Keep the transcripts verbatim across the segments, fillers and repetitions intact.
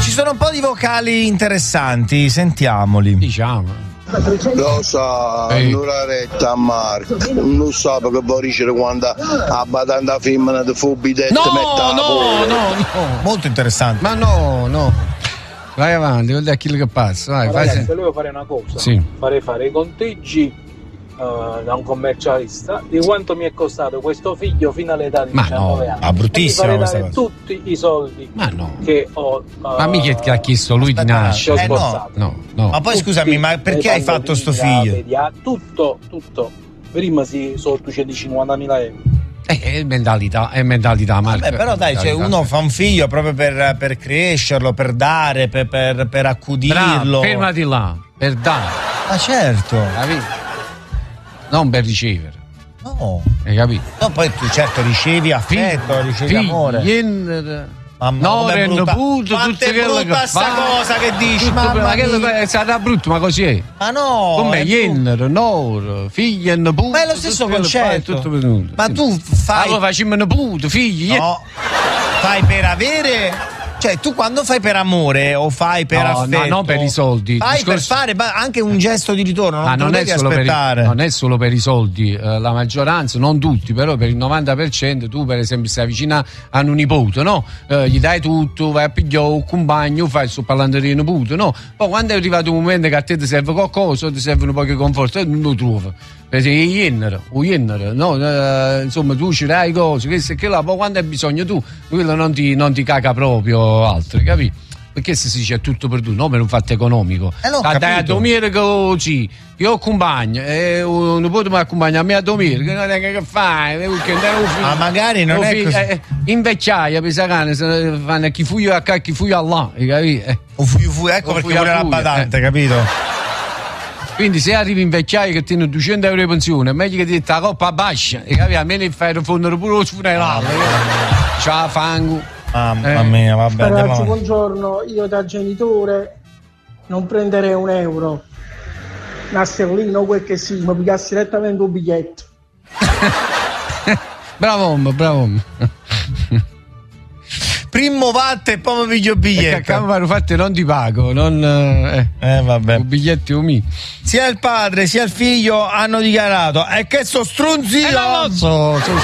ci sono un po' di vocali interessanti, sentiamoli. Diciamo. Lo so, una retta a Marco, non so perché vuoi dicere quando a batanda femmina di fubi detto no, metta no, no, no. Molto interessante. Ma no, no. Vai avanti, guarda a chi che passa. Vai, ma fai ragazzi, se... volevo fare una cosa. Sì. Farei fare i conteggi uh, da un commercialista di quanto mi è costato questo figlio fino all'età di ma diciannove no, anni. Ma bruttissima e mi questa farei cosa. tutti i soldi ma no. che ho uh, ma mica ti ha chiesto lui di nascere. Eh, no. no, no. Ma poi scusami, ma perché hai fatto sto figlio? Media, tutto, tutto. Prima si sono ottocentocinquantamila euro. Eh, è mentalità, è mentalità, Marco. Vabbè, però dai, cioè, uno fa un figlio proprio per, per crescerlo, per dare, per, per, per accudirlo. Bravo, fermati là, per dare. Ma certo. Capito? Non per ricevere. No. Hai capito? No, poi tu certo ricevi affetto, Figli, ricevi figli, amore. yen... Mamma, no, com'è rendo brutta. puto, Quanto tutte è quelle brutta che sta fa. cosa che dici, Tutto mamma ma che mia. è sarà brutto, ma così è. Ma no. Come è yen, no, figli e puto. Ma è lo stesso concetto. Tutto venuto. Ma tu fai. Allora facciamo un puto, figli. No. Fai per avere. Cioè, tu quando fai per amore o fai per no, affetto, no, non per i soldi. Fai Discorso... per fare ma anche un gesto di ritorno, non, ah, non, devi è solo aspettare. Per i, non è solo per i soldi, uh, la maggioranza, non tutti, però per il novanta per cento tu per esempio stai vicino a un nipote, no? Uh, gli dai tutto, vai a pigliare un compagno, fai il suo parlando di nipote, no? Poi quando è arrivato un momento che a te ti serve qualcosa, ti serve un po' di conforto, non lo trovi. Per esempio, il yenner, il yenner, no? Uh, insomma, tu ci dai cose, questo e che là, poi quando hai bisogno tu, quello non ti, non ti caga proprio altro, capito? Perché se si dice tutto per tu, no, per un fatto economico. Eh, l'ho ah, dai a capito. dormire così, io accompagno, e un nipote mi accompagna a me a dormire, che non è che fai? Ma magari non è così. Eh, in vecchiaia, pisacane, fanno chi fu io a qua, chi fu io a là, capito? Eh. O fu, fu, ecco O perché fu- pure la fu- badante, eh. capito? Quindi se arrivi in vecchiaia che tieni duecento euro di pensione, è meglio che ti la coppa bassa, e capi? A me ne fai rifondere pure lo funerale. Ciao fango. Mamma Eh. mia, vabbè. Ragazzi, andiamo avanti. buongiorno. Io da genitore non prenderei un euro, una sterlina o quel che sia, mi pigliassi direttamente un biglietto. Bravo, uomo, bravo. uomo. Primo vatte e poi mi piglio il Perché a biglietto. Campano fatti non ti pago, non eh, Eh, vabbè. un biglietto mi. Sia il padre sia il figlio hanno dichiarato e che so strunzio. Eh, non lo so, so-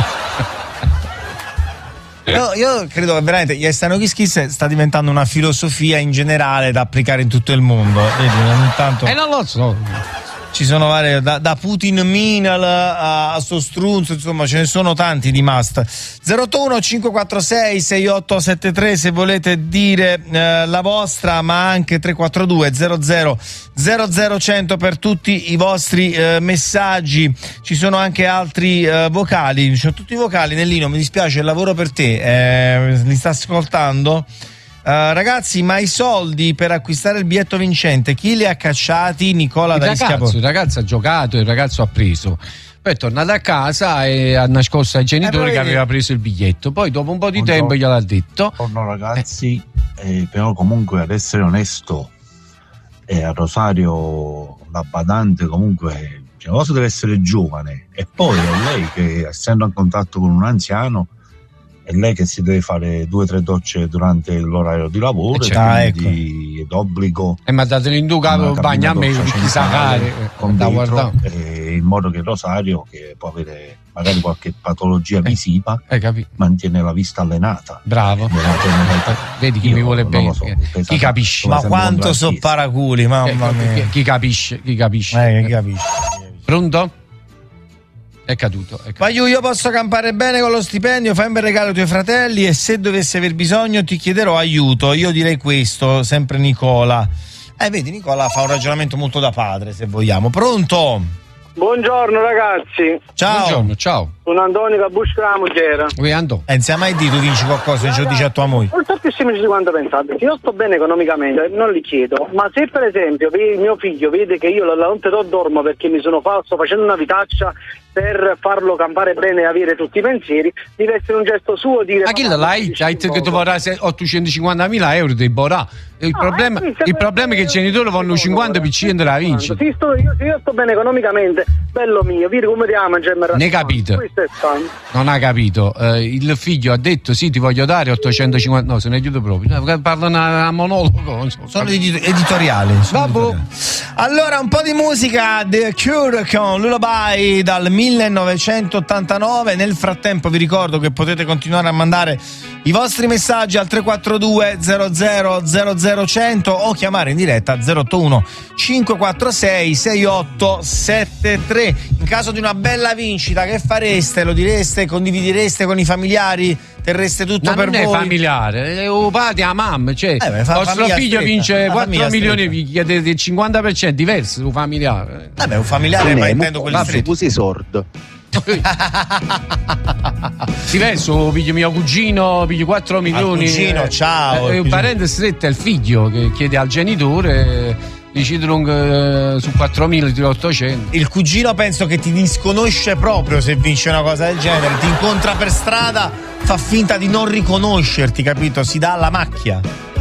Io, io credo che veramente Iestano Kiss Kiss sta diventando una filosofia in generale da applicare in tutto il mondo. Vedi, ogni tanto Eh, non lo so. ci sono varie da, da Putin Minal a, a Sostrunzo, insomma ce ne sono tanti di must. zero otto uno cinque quattro sei sei otto sette tre se volete dire eh, la vostra, ma anche tre quattro due zero zero zero zero cento per tutti i vostri eh, messaggi. Ci sono anche altri eh, vocali, ci sono tutti i vocali. Nellino, mi dispiace, il lavoro per te, eh, li sta ascoltando? Uh, ragazzi, ma i soldi per acquistare il biglietto vincente chi li ha cacciati? Nicola Il da ragazzo, Rischiapo. il ragazzo ha giocato, il ragazzo ha preso. Poi è tornato a casa e ha nascosto ai genitori Eh, che vedi. aveva preso il biglietto. Poi dopo un po' di Buongiorno. tempo gliel'ha detto. Buongiorno ragazzi, eh, però comunque ad essere onesto, eh, a Rosario la badante comunque, cioè, la cosa deve essere giovane e poi è lei che, essendo in contatto con un anziano, è lei che si deve fare due o tre docce durante l'orario di lavoro, Eh, e certo. Ah, quindi è d'obbligo E mi ha dato l'induca una il bagno a me, cabina chi doccia sa centrale fare. con Da vetro, guardare. eh, in modo che Rosario, che può avere magari qualche patologia visiva, Hai capito? mantiene la vista allenata. Bravo. Nella tenerezza. Vedi chi Io mi vuole non bene. lo so, Chi pensa- capisce? Ma sembra un quanto gran so schifo. paraculi, mamma Eh, mia. chi, chi capisce? Chi capisce? Eh, che capisci? Pronto? È caduto. È caduto. Ma io, io posso campare bene con lo stipendio, fai un bel regalo ai tuoi fratelli e se dovessi aver bisogno ti chiederò aiuto. Io direi questo, sempre Nicola. Eh, vedi, Nicola fa un ragionamento molto da padre, se vogliamo. Pronto? Buongiorno ragazzi, Ciao. Buongiorno, ciao. sono Antonio Cabusca da Mughera. Qui andò. Eh, non sai mai di tu vinci qualcosa, non ce lo dici a tua moglie. Molto più semplice di quanto pensate. Se io sto bene economicamente, non li chiedo. Ma se per esempio vi- mio figlio vede che io la, la notte non dormo perché mi sono fa, sto facendo una vitaccia per farlo campare bene e avere tutti i pensieri, deve essere un gesto suo dire. Ma chi la l'hai? Hai detto che tu vorrai ottocentocinquantamila euro di borà. Il No, problema, eh, sì, il problema è che i genitori vanno cinquanta per cento la vince. Se sto, io, se io sto bene economicamente, bello mio, vedi come ti ama, Ne capite? diciassette anni. Non ha capito, eh, il figlio ha detto sì ti voglio dare ottocentocinquanta, no se ne aiuto proprio, no, parlano a monologo. Sono edit- editoriali. Sono editoriali. Allora un po' di musica, The Cure con Lullaby dal millenovecentottantanove. Nel frattempo vi ricordo che potete continuare a mandare i vostri messaggi al tre quattro due zero zero zero zero cento o chiamare in diretta zero otto uno cinque quattro sei sei otto sette tre. In caso di una bella vincita che fareste? Lo direste? Condividereste con i familiari? Terreste tutto ma per non voi? È familiare, è un padre a mamma, cioè eh, beh, vostro figlio stretta, vince quattro milioni, vi chiedete il cinquanta per cento, diverso un familiare. Vabbè, un familiare, ma intendo quelli stretti. Così sordo. Diverso, piglio mio cugino, piglio quattro milioni. Al cugino, eh, ciao. Eh, un parente stretto è il figlio che chiede al genitore, decidono eh, su quattromila di ottocento. Il cugino penso che ti disconosce proprio se vince una cosa del genere, ti incontra per strada, fa finta di non riconoscerti, capito? Si dà alla macchia.